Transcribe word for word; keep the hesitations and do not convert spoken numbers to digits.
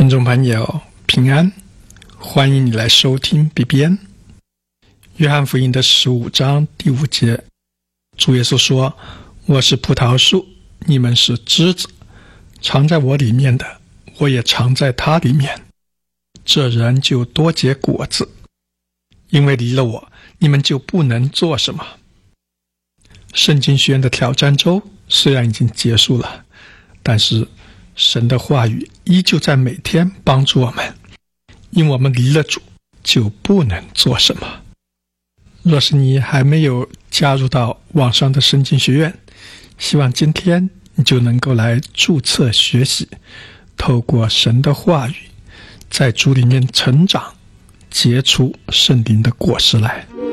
听众朋友平安，欢迎你来收听 B B N。 约翰福音的十五章第五节，主耶稣说，我是葡萄树，你们是枝子，藏在我里面的，我也藏在他里面，这人就多结果子，因为离了我，你们就不能做什么。圣经学院的挑战周虽然已经结束了，但是神的话语依旧在每天帮助我们，因为我们离了主就不能做什么。若是你还没有加入到网上的圣经学院，希望今天你就能够来注册学习，透过神的话语在主里面成长，结出圣灵的果实来。